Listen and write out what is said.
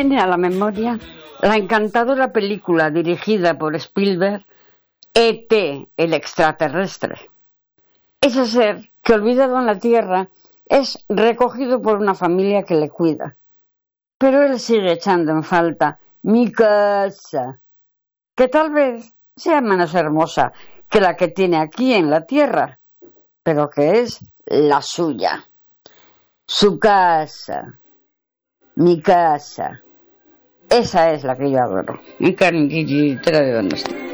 viene a la memoria la encantadora película dirigida por Spielberg, E.T., el extraterrestre. Ese ser que, olvidado en la Tierra, es recogido por una familia que le cuida. Pero él sigue echando en falta mi casa, que tal vez sea menos hermosa que la que tiene aquí en la Tierra, pero que es la suya. Su casa, mi casa, esa es la que yo adoro.